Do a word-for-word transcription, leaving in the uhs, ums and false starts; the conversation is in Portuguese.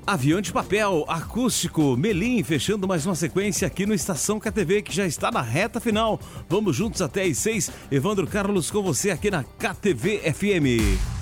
Avião de Papel, Acústico, Melim, fechando mais uma sequência aqui no Estação K T V, que já está na reta final. Vamos juntos até às seis. Evandro Carlos com você aqui na K T V F M.